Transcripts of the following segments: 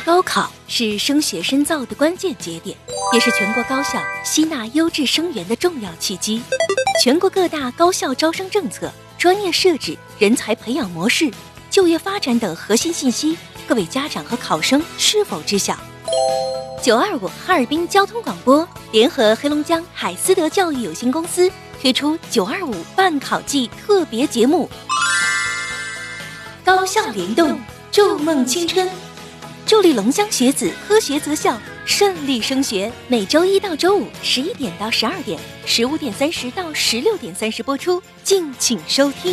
高考是升学深造的关键节点，也是全国高校吸纳优质生源的重要契机。全国各大高校招生政策、专业设置、人才培养模式、就业发展等核心信息，各位家长和考生是否知晓？925哈尔滨交通广播联合黑龙江海思德教育有限公司推出925办考季特别节目，高校联动，筑梦青春，助力龙江学子科学择校，顺利升学。每周一到周五11点到12点，15点30到16点30播出，敬请收听。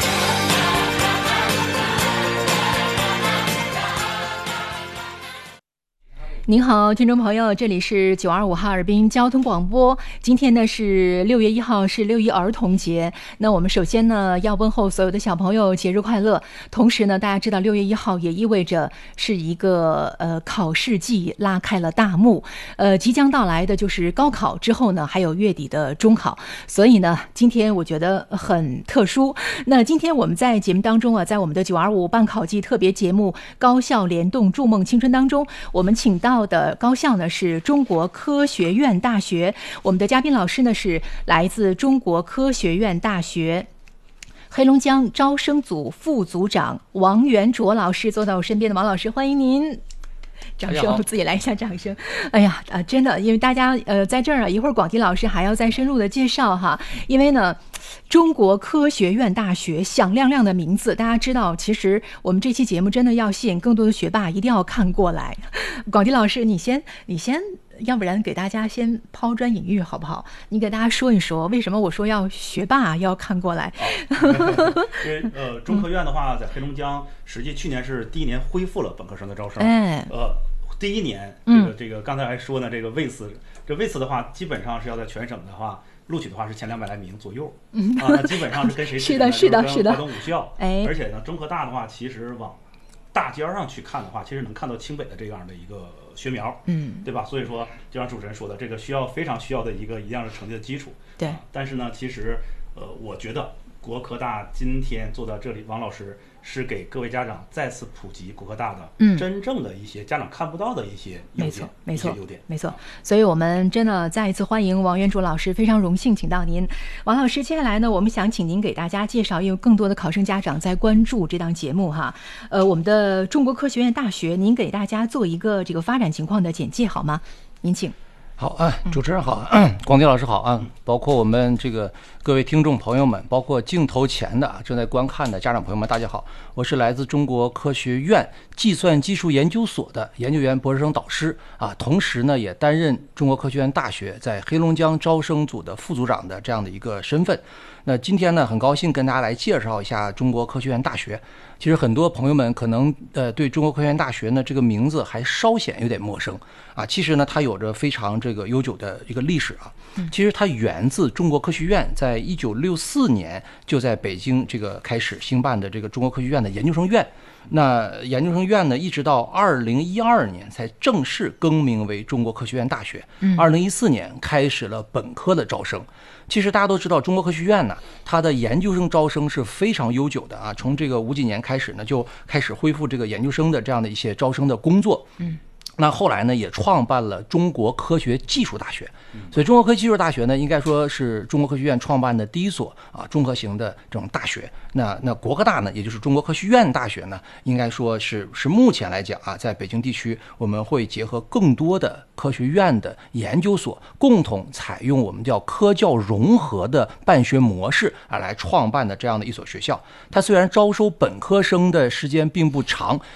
您好，听众朋友，这里是925哈尔滨交通广播。今天呢是6月1号，是6一儿童节。那我们首先呢要问候所有的小朋友节日快乐。同时呢，大家知道6月1号也意味着是一个考试季拉开了大幕。即将到来的就是高考之后呢，还有月底的中考。所以呢，今天我觉得很特殊。那今天我们在节目当中啊，在我们的925办考季特别节目高校联动筑梦青春当中，我们请到的高校呢是中国科学院大学，我们的嘉宾老师呢是来自中国科学院大学黑龙江招生组副组长王元卓老师，坐在我身边的王老师，欢迎您。掌声，我自己来一下掌声。哎呀真的，因为大家在这儿啊，一会儿广迪老师还要再深入的介绍哈。因为呢，中国科学院大学响亮亮的名字，大家知道，其实我们这期节目真的要吸引更多的学霸，一定要看过来。广迪老师，你先，要不然给大家先抛砖引玉好不好？你给大家说一说，为什么我说要学霸要看过来？ 因为中科院的话，在黑龙江，实际去年是第一年恢复了本科生的招生。第一年，这个刚才还说呢，这位次的话，基本上是要在全省的话，录取的话是前200来名左右。那基本上是跟谁比呢？ 是的， 跟华东五校。而且呢，中科大的话，其实往大街上去看的话，其实能看到清北的这样的一个学苗，对吧？所以说，就像主持人说的，这个非常需要的一样的成绩的基础。 对。 但是呢，其实我觉得国科大今天坐到这里，王老师是给各位家长再次普及国科大的真正的一些家长看不到的一些优点，没错。 所以我们真的再一次欢迎王元卓老师，非常荣幸请到您。王老师，接下来呢，我们想请您给大家介绍，因为更多的考生家长在关注这档节目哈。我们的中国科学院大学，您给大家做一个这个发展情况的简介好吗？您请。 好主持人好，广迪老师好包括我们这个各位听众朋友们，包括镜头前的正在观看的家长朋友们，大家好，我是来自中国科学院计算技术研究所的研究员博士生导师同时呢也担任中国科学院大学在黑龙江招生组的副组长的这样的一个身份。那今天呢，很高兴跟大家来介绍一下中国科学院大学。其实很多朋友们可能对中国科学院大学呢这个名字还稍显有点陌生其实呢它有着非常这个悠久的一个历史其实它源自中国科学院在1964年就在北京这个开始兴办的这个中国科学院的研究生院。那研究生院呢，一直到2012年才正式更名为中国科学院大学。2014年开始了本科的招生。其实大家都知道，中国科学院呢，它的研究生招生是非常悠久的从这个50几年开始呢，就开始恢复这个研究生的这样的一些招生的工作。那后来呢，也创办了中国科学技术大学。所以中国科学技术大学呢，应该说是中国科学院创办的第一所综合型的这种大学。那国科大呢，也就是中国科学院大学呢，应该说是目前来讲在北京地区，我们会结合更多的科学院的研究所，共同采用我们叫科教融合的办学模式来创办的这样的一所学校。它虽然招收本科生的时间并不长，